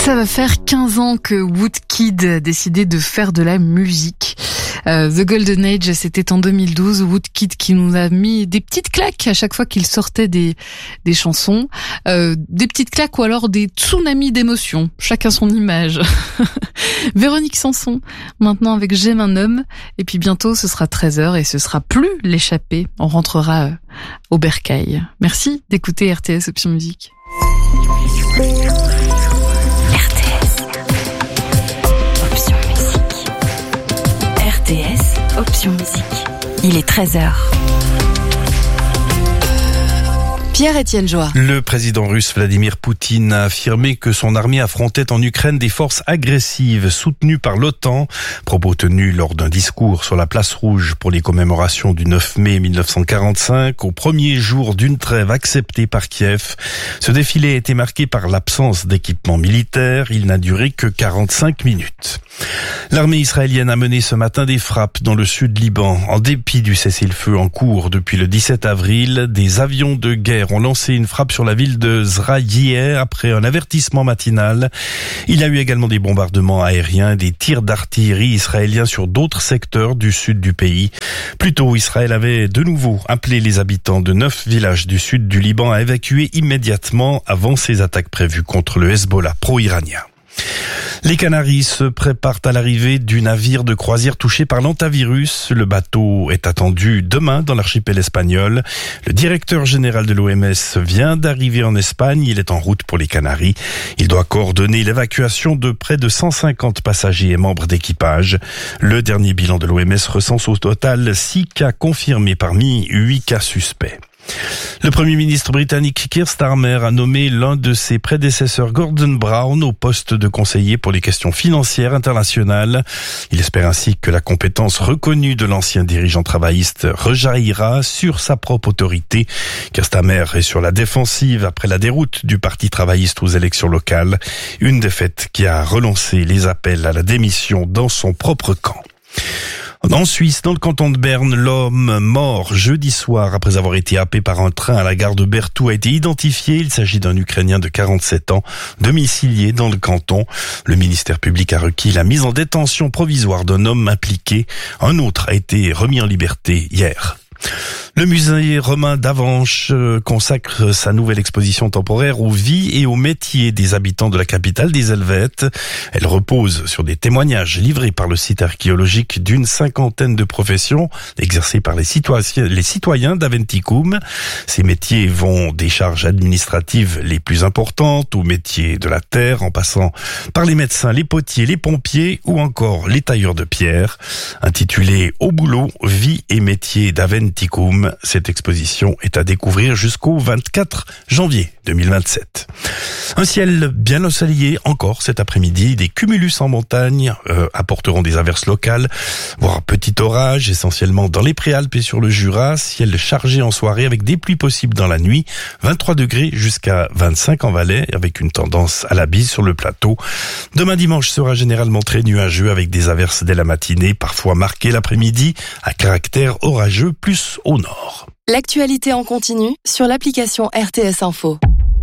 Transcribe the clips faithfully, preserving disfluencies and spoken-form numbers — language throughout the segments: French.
Ça va faire quinze ans que Woodkid a décidé de faire de la musique. Euh, The Golden Age, c'était en deux mille douze. Woodkid qui nous a mis des petites claques à chaque fois qu'il sortait des, des chansons. Euh, des petites claques ou alors des tsunamis d'émotions. Chacun son image. Véronique Sanson, maintenant avec J'aime un homme. Et puis bientôt, ce sera treize heures et ce sera plus l'échappée. On rentrera euh, au bercail. Merci d'écouter R T S Option Musique. R T S Option Musique. Il est treize heures. Pierre-Étienne Joie. Le président russe Vladimir Poutine a affirmé que son armée affrontait en Ukraine des forces agressives soutenues par l'OTAN. Propos tenus lors d'un discours sur la place rouge pour les commémorations du neuf mai mille neuf cent quarante-cinq, au premier jour d'une trêve acceptée par Kiev. Ce défilé a été marqué par l'absence d'équipement militaire. Il n'a duré que quarante-cinq minutes. L'armée israélienne a mené ce matin des frappes dans le sud Liban. En dépit du cessez-le-feu en cours depuis le dix-sept avril, des avions de guerre ont lancé une frappe sur la ville de Zraïeh après un avertissement matinal. Il y a eu également des bombardements aériens, des tirs d'artillerie israéliens sur d'autres secteurs du sud du pays. Plus tôt, Israël avait de nouveau appelé les habitants de neuf villages du sud du Liban à évacuer immédiatement avant ces attaques prévues contre le Hezbollah pro-iranien. Les Canaries se préparent à l'arrivée du navire de croisière touché par l'hantavirus. Le bateau est attendu demain dans l'archipel espagnol. Le directeur général de l'O M S vient d'arriver en Espagne. Il est en route pour les Canaries. Il doit coordonner l'évacuation de près de cent cinquante passagers et membres d'équipage. Le dernier bilan de l'O M S recense au total six cas confirmés parmi huit cas suspects. Le Premier ministre britannique Keir Starmer a nommé l'un de ses prédécesseurs, Gordon Brown, au poste de conseiller pour les questions financières internationales. Il espère ainsi que la compétence reconnue de l'ancien dirigeant travailliste rejaillira sur sa propre autorité. Keir Starmer est sur la défensive après la déroute du Parti travailliste aux élections locales, une défaite qui a relancé les appels à la démission dans son propre camp. En Suisse, dans le canton de Berne, l'homme mort jeudi soir après avoir été happé par un train à la gare de Berthoud a été identifié. Il s'agit d'un Ukrainien de quarante-sept ans, domicilié dans le canton. Le ministère public a requis la mise en détention provisoire d'un homme impliqué. Un autre a été remis en liberté hier. Le musée romain d'Avenches consacre sa nouvelle exposition temporaire aux vies et aux métiers des habitants de la capitale des Helvètes. Elle repose sur des témoignages livrés par le site archéologique d'une cinquantaine de professions exercées par les citoyens, les citoyens d'Aventicum. Ces métiers vont des charges administratives les plus importantes aux métiers de la terre, en passant par les médecins, les potiers, les pompiers ou encore les tailleurs de pierre. Intitulée Au boulot, vie et métiers d'Aventicum, cette exposition est à découvrir jusqu'au vingt-quatre janvier deux mille vingt-sept. Un ciel bien ensoleillé encore cet après-midi. Des cumulus en montagne euh, apporteront des averses locales, voire petit orage, essentiellement dans les Préalpes et sur le Jura. Ciel chargé en soirée avec des pluies possibles dans la nuit. vingt-trois degrés jusqu'à vingt-cinq en Valais, avec une tendance à la bise sur le plateau. Demain dimanche sera généralement très nuageux avec des averses dès la matinée, parfois marquées l'après-midi, à caractère orageux plus au nord. L'actualité en continu sur l'application R T S Info.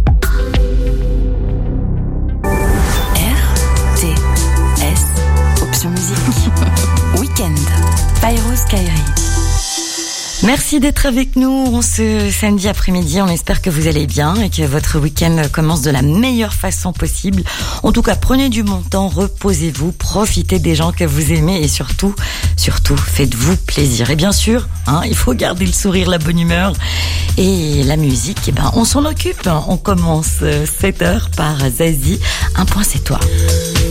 R T S Option Musique. Week-end. Pyros Kairi. Merci d'être avec nous ce samedi après-midi. On espère que vous allez bien et que votre week-end commence de la meilleure façon possible. En tout cas, prenez du bon temps, reposez-vous, profitez des gens que vous aimez et surtout, surtout, faites-vous plaisir. Et bien sûr, hein, il faut garder le sourire, la bonne humeur et la musique. Eh ben, on s'en occupe. On commence sept heures par Zazie. Un point, c'est toi.